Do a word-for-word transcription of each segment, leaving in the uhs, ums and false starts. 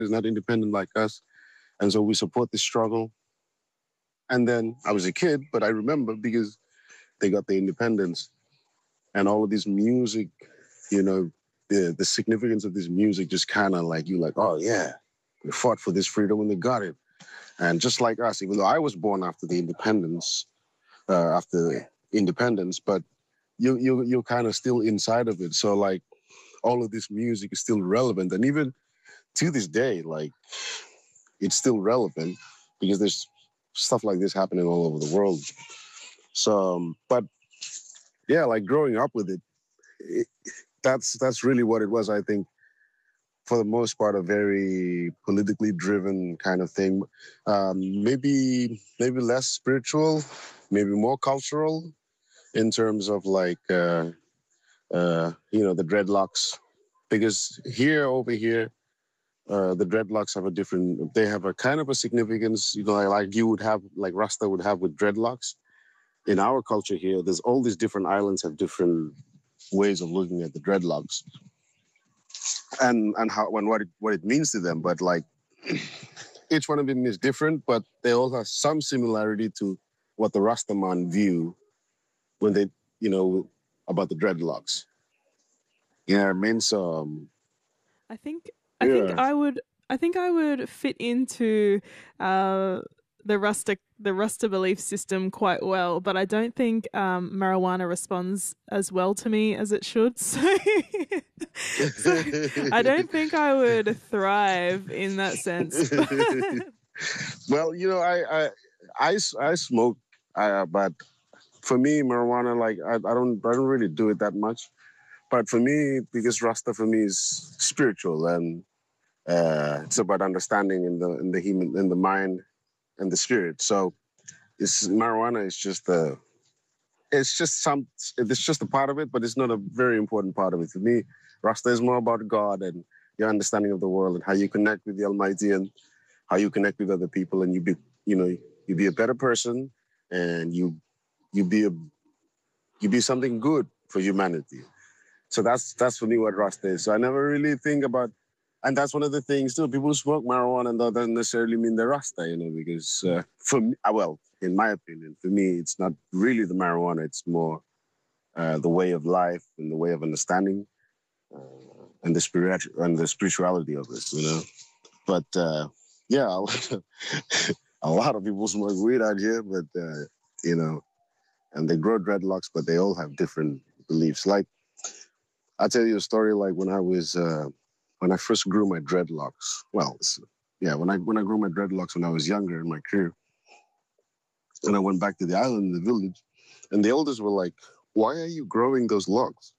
is not independent like us. And so we support this struggle. And then I was a kid, but I remember because they got the independence and all of this music, you know, the, the significance of this music just kind of like, you like, oh yeah, we fought for this freedom and they got it. And just like us, even though I was born after the independence, uh, after independence, but you, you, you're kind of still inside of it. So like all of this music is still relevant. And even to this day, like it's still relevant because there's stuff like this happening all over the world. So, um, but yeah, like growing up with it, it, that's that's really what it was. I think, for the most part, a very politically driven kind of thing. Um, maybe maybe less spiritual, maybe more cultural, in terms of like uh, uh, you know, the dreadlocks, because here over here. Uh, the dreadlocks have a different, they have a kind of a significance, you know, like you would have, like Rasta would have with dreadlocks. In our culture here, there's all these different islands have different ways of looking at the dreadlocks and and how and what it, what it means to them. But like each one of them is different, but they all have some similarity to what the Rastaman view when they, you know, about the dreadlocks. Yeah, it means um. I think I think Yeah. I would I think I would fit into uh, the Rasta the Rasta belief system quite well, but I don't think um, marijuana responds as well to me as it should. So, so I don't think I would thrive in that sense. Well, you know, I I I, I smoke, uh, but for me, marijuana, like I, I don't I don't really do it that much. But for me, because Rasta for me is spiritual and uh, it's about understanding in the in the human in the mind and the spirit. So it's marijuana is just a it's just some it's just a part of it, but it's not a very important part of it. For me, Rasta is more about God and your understanding of the world and how you connect with the Almighty and how you connect with other people, and you be you know you be a better person and you you be a you be something good for humanity. So that's that's for me what Rasta is. So I never really think about, and that's one of the things too. People who smoke marijuana and that doesn't necessarily mean they're Rasta, you know, because uh, for me, uh, well, in my opinion, for me, it's not really the marijuana. It's more uh, the way of life and the way of understanding uh, and the spirit and the spirituality of it, you know. But uh, yeah, a lot of people smoke weed out here, but uh, you know, and they grow dreadlocks, but they all have different beliefs. Like I'll tell you a story. Like when I was uh, when I first grew my dreadlocks. Well, yeah, when I when I grew my dreadlocks when I was younger in my career, and I went back to the island in the village, and the elders were like, "Why are you growing those locks?"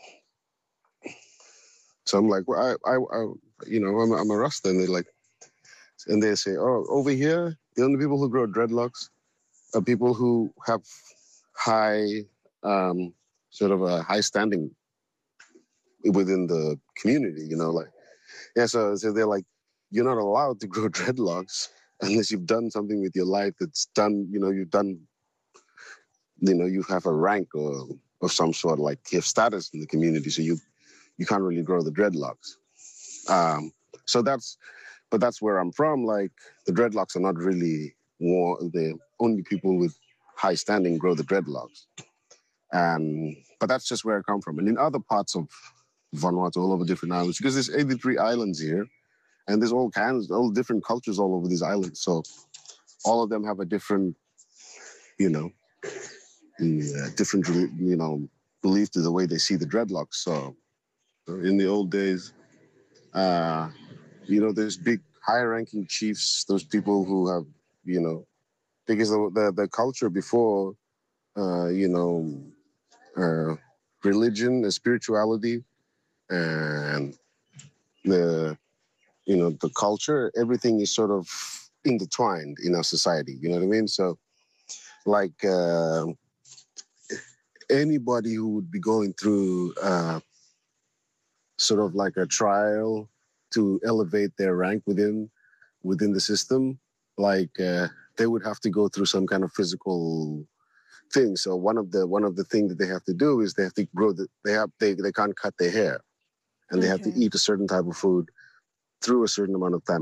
So I'm like, "Well, I, I, I you know, I'm, I'm a Rasta," and they're like, and they say, "Oh, over here, the only people who grow dreadlocks are people who have high, um, sort of a high standing within the community, you know, like, yeah, so, so they're like, you're not allowed to grow dreadlocks unless you've done something with your life that's done, you know, you've done, you know, you have a rank or of some sort, like you have status in the community, so you you can't really grow the dreadlocks. Um, so that's, but that's where I'm from. Like the dreadlocks are not really war, the only people with high standing grow the dreadlocks. Um, but that's just where I come from. And in other parts of Vanuatu, all over different islands, because there's eighty-three islands here, and there's all kinds, all different cultures all over these islands. So all of them have a different, you know, uh, different, you know, belief to the way they see the dreadlocks. So in the old days, uh, you know, there's big high-ranking chiefs, those people who have, you know, because the the, the culture before, uh, you know, uh, religion and spirituality and the, you know, the culture, everything is sort of intertwined in our society. You know what I mean? So, like, uh, anybody who would be going through uh, sort of like a trial to elevate their rank within within the system, like uh, they would have to go through some kind of physical thing. So one of the one of the things that they have to do is they have to grow the they have they they can't cut their hair, and they have to Okay. eat a certain type of food. through a certain amount of time.